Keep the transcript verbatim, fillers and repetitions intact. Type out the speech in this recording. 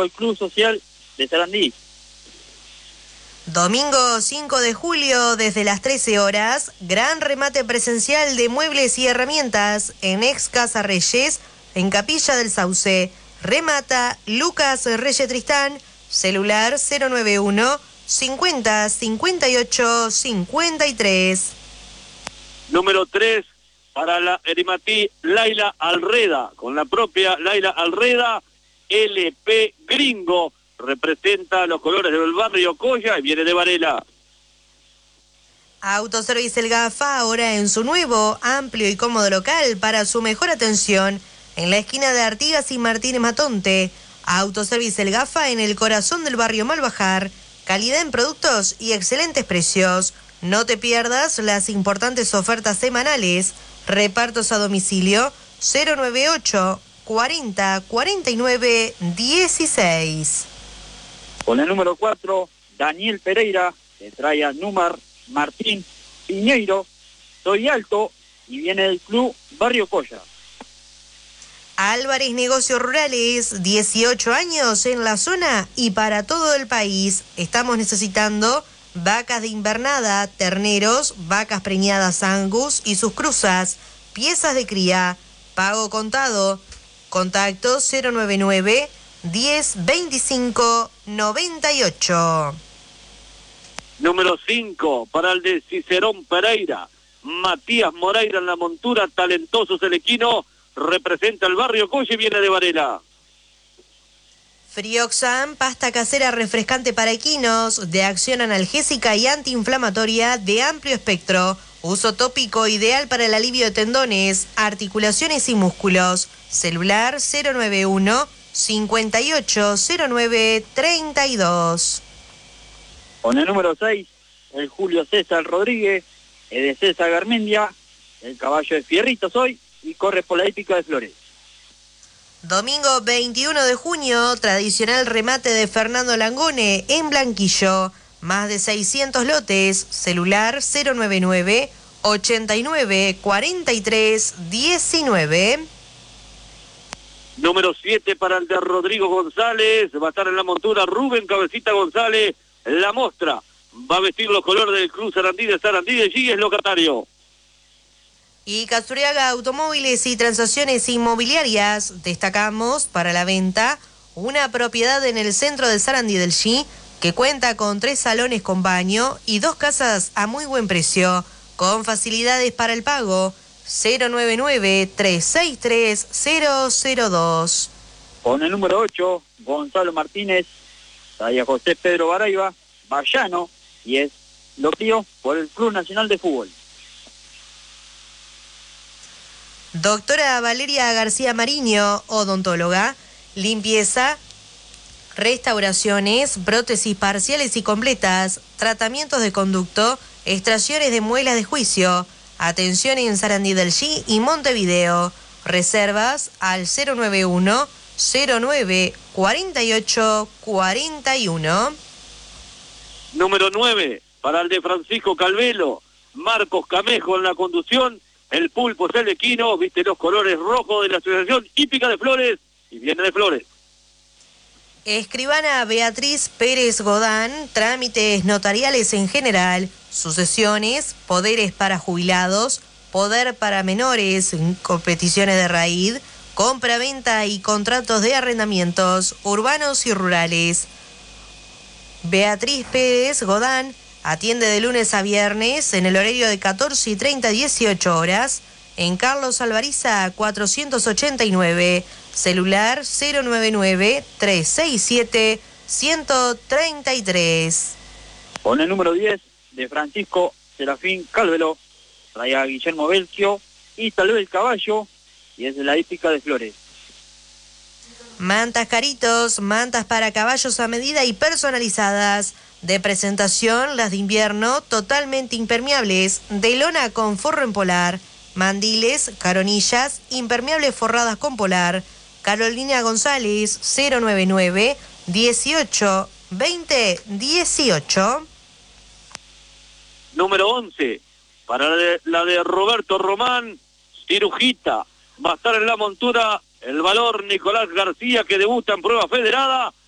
el Club Social de Sarandí. Domingo cinco de julio, desde las trece horas, gran remate presencial de muebles y herramientas en Ex Casa Reyes, en Capilla del Sauce. Remata Lucas Reyes Tristán, celular cero nueve uno, cincuenta, cincuenta y ocho, cincuenta y tres. Número tres, para la Erimatí Laila Alreda, con la propia Laila Alreda, L P Gringo. Representa los colores del barrio Coya y viene de Varela. Autoservice El Gafa, ahora en su nuevo, amplio y cómodo local para su mejor atención, en la esquina de Artigas y Martínez Matonte. Autoservice El Gafa, en el corazón del barrio Malbajar. Calidad en productos y excelentes precios. No te pierdas las importantes ofertas semanales. Repartos a domicilio cero nueve ocho, cuarenta, cuarenta y nueve, dieciséis. Con el número cuatro, Daniel Pereira, que trae a Númar Martín Piñeiro, Soy Alto, y viene del Club Barrio Coya. Álvarez Negocios Rurales, dieciocho años en la zona y para todo el país. Estamos necesitando vacas de invernada, terneros, vacas preñadas Angus y sus cruzas, piezas de cría, pago contado. Contacto cero nueve nueve, diez, veinticinco, noventa y ocho. Número cinco, para el de Cicerón Pereira, Matías Moreira en la montura, talentoso selequino, representa el barrio Coya y viene de Varela. Frioxan, pasta casera refrescante para equinos, de acción analgésica y antiinflamatoria de amplio espectro. Uso tópico ideal para el alivio de tendones, articulaciones y músculos. Celular cero nueve uno, cincuenta y ocho, cero nueve, treinta y dos. Con el número seis, el Julio César Rodríguez, el de César Garmendia, el caballo de Fierritos hoy, y corre por la hípica de Flores. Domingo veintiuno de junio, tradicional remate de Fernando Langone en Blanquillo. Más de seiscientos lotes, celular cero nueve nueve, ochenta y nueve, cuarenta y tres, diecinueve. Número siete para el de Rodrigo González, va a estar en la montura Rubén Cabecita González, la mostra. Va a vestir los colores del Club Sarandí de Sarandí de G, es locatario. Y Casturiaga Automóviles y Transacciones Inmobiliarias, destacamos para la venta una propiedad en el centro de Sarandí del G que cuenta con tres salones con baño y dos casas a muy buen precio, con facilidades para el pago. Cero nueve nueve, tres seis tres, cero cero dos. Con el número ocho, Gonzalo Martínez, Taya José Pedro Baraiba, Vallano, y es loquío por el Club Nacional de Fútbol. Doctora Valeria García Mariño, odontóloga, limpieza, restauraciones, prótesis parciales y completas, tratamientos de conducto, extracciones de muelas de juicio. Atención en Sarandí del G y Montevideo. Reservas al cero nueve uno, cero nueve, cuarenta y ocho, cuarenta y uno. Número nueve, para el de Francisco Calvelo, Marcos Camejo en la conducción, el pulpo selequino, viste los colores rojos de la Asociación Hípica de Flores y viene de Flores. Escribana Beatriz Pérez Godán, trámites notariales en general, sucesiones, poderes para jubilados, poder para menores, competiciones de raíz, compra-venta y contratos de arrendamientos urbanos y rurales. Beatriz Pérez Godán atiende de lunes a viernes en el horario de catorce y treinta a dieciocho horas en Carlos Alvariza cuatrocientos ochenta y nueve, celular cero nueve nueve, tres seis siete, uno tres tres. Con el número diez de Francisco Serafín Calvelo, trae a Guillermo Belchio y tal vez el caballo, y es de la hípica de Flores. Mantas Caritos, mantas para caballos a medida y personalizadas. De presentación, las de invierno totalmente impermeables, de lona con forro en polar. Mandiles, caronillas, impermeables forradas con polar. Carolina González, cero nueve nueve, dieciocho, veinte, dieciocho. Número once, para la de, la de Roberto Román, Cirujita. Va a estar en la montura el valor Nicolás García, que debuta en prueba federada